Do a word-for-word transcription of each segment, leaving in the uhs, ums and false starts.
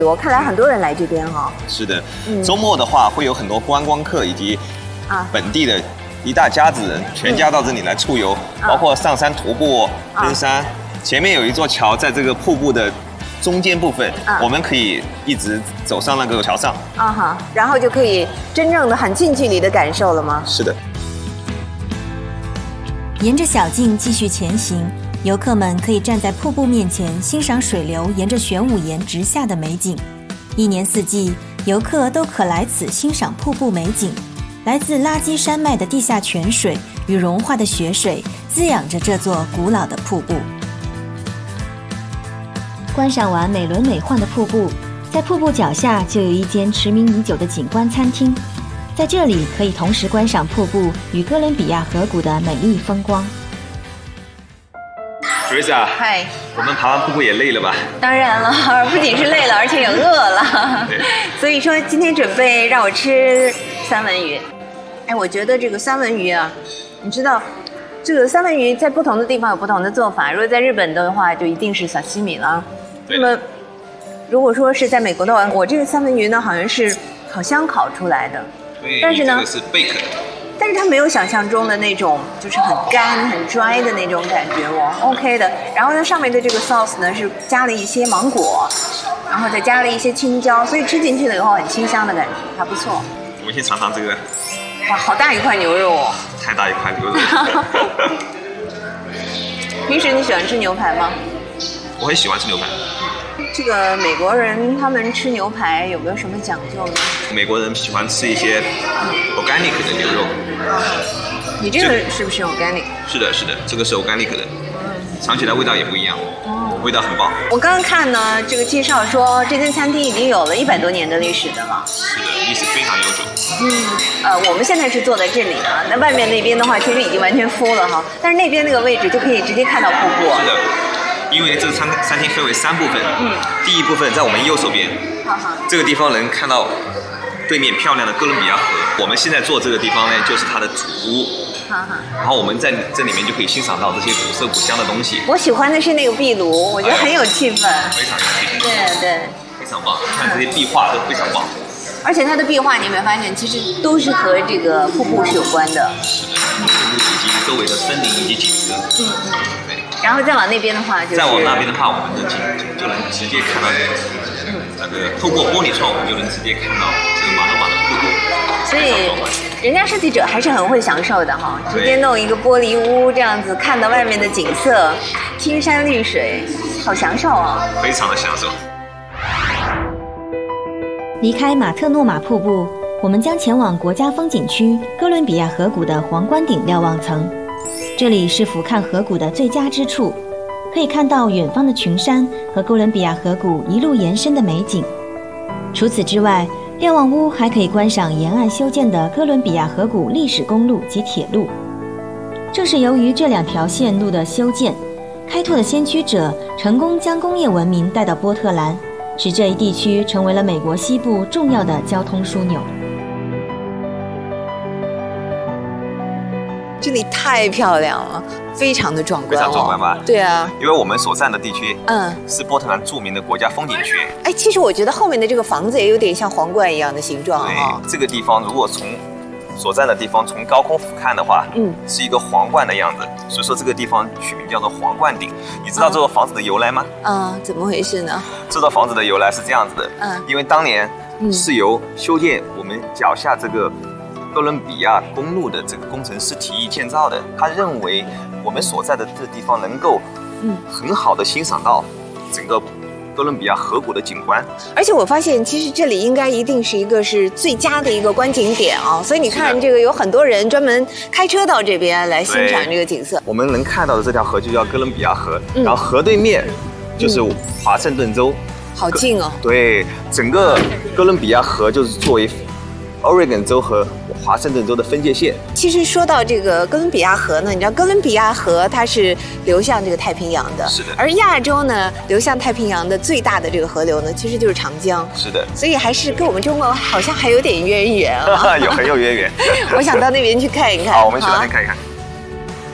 我看来很多人来这边哈、哦。 是的，嗯、周末的话会有很多观光客以及本地的一大家子人，啊、全家到这里来出游，嗯、包括上山徒步、登、啊、山。前面有一座桥，在这个瀑布的中间部分，啊、我们可以一直走上那个桥上。 啊哈，然后就可以真正的很近距离的感受了吗？ 是的。 沿着小径继续前行。游客们可以站在瀑布面前欣赏水流沿着玄武岩直下的美景，一年四季，游客都可来此欣赏瀑布美景。来自垃圾山脉的地下泉水与融化的雪水滋养着这座古老的瀑布。观赏完美轮美奂的瀑布，在瀑布脚下就有一间驰名已久的景观餐厅，在这里可以同时观赏瀑布与哥伦比亚河谷的美丽风光。 Teresa， 嗨， 我们爬完瀑布也累了吧？ 当然了，不仅是累了，而且也饿了。所以说今天准备让我吃三文鱼。哎，我觉得这个三文鱼啊，你知道，这个三文鱼在不同的地方有不同的做法。如果在日本的话，就一定是沙西米了。那么，如果说是在美国的话，我这个三文鱼呢，好像是烤箱烤出来的。 对， 但是呢， 这个是贝壳。 但是它没有想象中的那种，就是很干、很 dry 的那种感觉哦 ，OK 的。然后呢，上面的这个 sauce 呢是加了一些芒果，然后再加了一些青椒，所以吃进去了以后很清香的感觉，还不错。 我们先尝尝这个。 哇，好大一块牛肉哦！ 太大一块牛肉。 平时你喜欢吃牛排吗？ 我很喜欢吃牛排。 这个美国人他们吃牛排有没有什么讲究呢？ 美国人喜欢吃一些 organic 的牛肉。 你这个是不是 organic？ 是的，是的，这个是 organic 的，尝起来味道也不一样，哦、味道很棒。 我刚刚看呢，这个介绍说这间餐厅已经有了一百多年的历史的了。 是的，历史非常悠久。 嗯，呃，我们现在是坐在这里啊，那外面那边的话，其实已经完全full了哈，但是那边那个位置就可以直接看到瀑布。 是的。因为这个餐餐厅分为三部分，嗯，第一部分在我们右手边， 好好， 这个地方能看到对面漂亮的哥伦比亚河。我们现在坐这个地方呢，就是它的主屋，好好，然后我们在这里面就可以欣赏到这些古色古香的东西。 我喜欢的是那个壁炉，我觉得很有气氛， 哎、非常有气氛， 对对， 非常棒，看这些壁画都非常棒。 而且它的壁画你有没有发现，其实都是和这个瀑布是有关的。 是的，瀑布以及周围的森林以及景色。嗯嗯，对。 然后再往那边的话，就是再往那边的话，我们的景就能直接看到，嗯，那个透过玻璃窗，我们就能直接看到这个马诺马的瀑布。 所以，人家设计者还是很会享受的哈，直接弄一个玻璃屋这样子，看到外面的景色，青山绿水，好享受啊！ 非常的享受。 离开马特诺马瀑布，我们将前往国家风景区哥伦比亚河谷的皇冠顶瞭望层。这里是俯瞰河谷的最佳之处，可以看到远方的群山和哥伦比亚河谷一路延伸的美景。除此之外，瞭望屋还可以观赏沿岸修建的哥伦比亚河谷历史公路及铁路。正是由于这两条线路的修建，开拓的先驱者成功将工业文明带到波特兰，使这一地区成为了美国西部重要的交通枢纽。 这里太漂亮了，非常的壮观、哦， 非常壮观吧？ 对啊， 因为我们所在的地区， 嗯， 是波特兰著名的国家风景区。 哎，其实我觉得后面的这个房子也有点像皇冠一样的形状啊、 哦。对，这个地方如果从所在的地方从高空俯瞰的话，嗯，是一个皇冠的样子，所以说这个地方取名叫做皇冠顶。你知道这座房子的由来吗？ 嗯，怎么回事呢？ 这座房子的由来是这样子的，嗯，因为当年是由修建我们脚下这个哥伦比亚公路的这个工程师提议建造的。他认为我们所在的这个地方能够，嗯，很好的欣赏到整个哥伦比亚河谷的景观。 而且我发现，其实这里应该一定是一个是最佳的一个观景点啊、哦。所以你看，这个有很多人专门开车到这边来欣赏这个景色。 我们能看到的这条河就叫哥伦比亚河，嗯、然后河对面就是华盛顿州。嗯、 好近哦。 对，整个哥伦比亚河就是作为Oregon 州和华盛顿州的分界线。 其实说到这个哥伦比亚河呢，你知道哥伦比亚河它是流向这个太平洋的， 是的。 而亚洲呢，流向太平洋的最大的这个河流呢，其实就是长江， 是的。 所以还是跟我们中国好像还有点渊源啊， 有很有渊源。 我想到那边去看一看。 好，我们去那边看一看。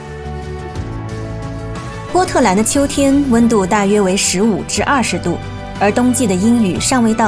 波特兰的秋天温度大约为十五至二十度， 而冬季的阴雨尚未到